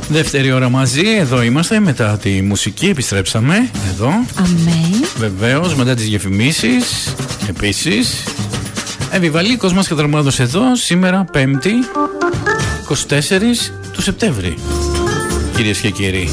Δεύτερη ώρα μαζί, εδώ είμαστε. Μετά τη μουσική επιστρέψαμε εδώ. Αμέ. Βεβαίως, μετά τις διαφημίσεις. Επίσης, Βιβαλίκος μας καταρμάδωσε εδώ σήμερα 5η 24 του Σεπτέμβρη. Κυρίες και κύριοι,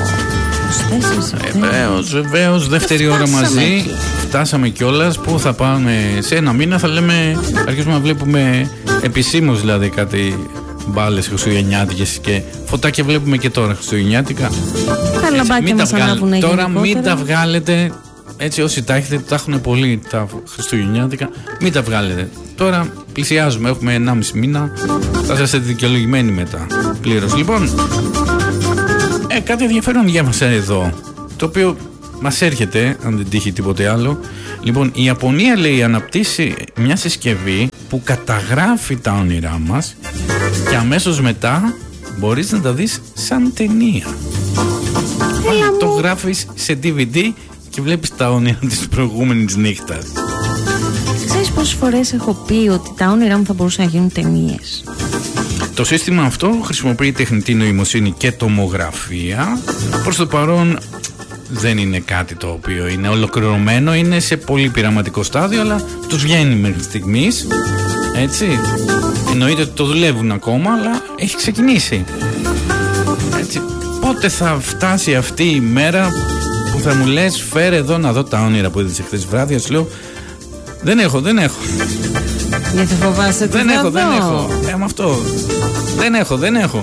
24 βεβαίως, δεύτερη ώρα μαζί. Φτάσαμε κιόλας. Που θα πάμε σε ένα μήνα, θα λέμε, αρχίσουμε να βλέπουμε επισήμως δηλαδή κάτι μπάλες χριστουγεννιάτικες και φωτάκια βλέπουμε και τώρα χριστουγεννιάτικα. Τα λαμπάκια μας ανάβουν τώρα μην τα βγάλετε έτσι, όσοι τα έχετε, τα έχουν πολύ τα χριστουγεννιάτικα, μην τα βγάλετε. Τώρα πλησιάζουμε, έχουμε 1,5 μήνα, θα είστε δικαιολογημένοι μετά πλήρως. Λοιπόν, κάτι ενδιαφέρον διάβασα εδώ, το οποίο μας έρχεται, αν δεν τύχει τίποτε άλλο. Λοιπόν, η Ιαπωνία, λέει, αναπτύσσει μια συσκευή που καταγράφει τα όνειρά μας και αμέσως μετά μπορείς να τα δεις σαν ταινία. Το γράφεις σε DVD και βλέπεις τα όνειρα της προηγούμενης νύχτας. Ξέρεις πόσες φορές έχω πει ότι τα όνειρά μου θα μπορούσαν να γίνουν ταινίες? Το σύστημα αυτό χρησιμοποιεί τεχνητή νοημοσύνη και τομογραφία. Προς το παρόν δεν είναι κάτι το οποίο είναι ολοκληρωμένο, είναι σε πολύ πειραματικό στάδιο, αλλά τους βγαίνει μέχρι στιγμής. Έτσι. Εννοείται ότι το δουλεύουν ακόμα, αλλά έχει ξεκινήσει. Έτσι. Πότε θα φτάσει αυτή η μέρα που θα μου λες, φέρε εδώ να δω τα όνειρα που είδες χθες βράδυ? Σου λέω, δεν έχω. Γιατί φοβάσαι? Δεν έχω. Με αυτό. Δεν έχω.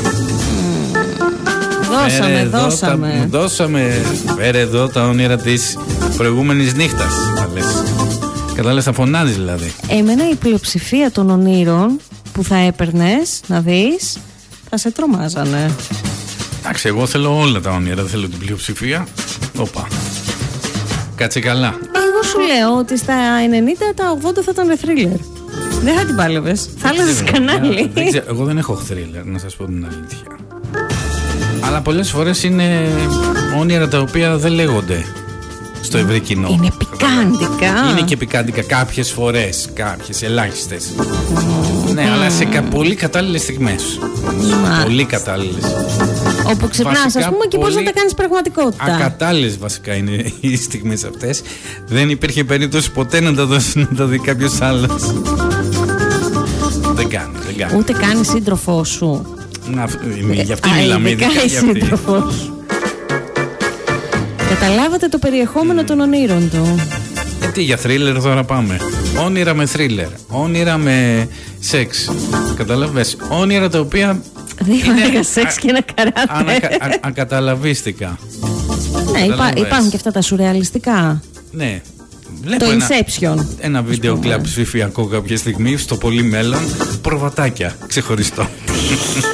Δώσαμε. Φέρε εδώ τα όνειρα της προηγούμενης νύχτας. Κατάλαβες, θα φωνάζεις δηλαδή. Εμένα η πλειοψηφία των ονείρων που θα έπαιρνες να δεις θα σε τρομάζανε. Εντάξει, εγώ θέλω όλα τα όνειρα, δεν θέλω την πλειοψηφία. Όπα. Κάτσε καλά. Εγώ σου λέω ότι στα 90 τα 80 θα ήταν θρίλερ. Δεν θα την πάλευες. Θα άλλαζες κανάλι. Εγώ δεν έχω θρίλερ, να σας πω την αλήθεια. Αλλά πολλές φορές είναι όνειρα τα οποία δεν λέγονται στο ευρύ κοινό. Είναι πικάντικα. Είναι και πικάντικα κάποιες φορές, κάποιες ελάχιστες. Ναι, αλλά σε πολύ κατάλληλες στιγμές. Πολύ κατάλληλες. Όπου ξυπνάς, ας πούμε, και πώς να τα κάνεις πραγματικότητα. Ακατάλληλες βασικά είναι οι στιγμές αυτές. Δεν υπήρχε περίπτωση ποτέ να τα δώσει να τα δει κάποιος άλλος. Δεν κάνει. Ούτε κάνει σύντροφό σου. Γι' αυτή μιλάμε. Ειδικά η σύντροφό σου. Καταλάβατε το περιεχόμενο των ονείρων του. Τι για θρίλερ τώρα πάμε? Όνειρα με θρίλερ, όνειρα με σεξ. Καταλαβες, όνειρα τα οποία είναι σεξ και ένα καράτε. Ακαταλαβίστηκα. Ναι, υπάρχουν και αυτά τα σουρεαλιστικά. Ναι. Το Inception. Ένα βίντεο κλαμπ ψηφιακό κάποια στιγμή, στο πολύ μέλλον, προβατάκια ξεχωριστό.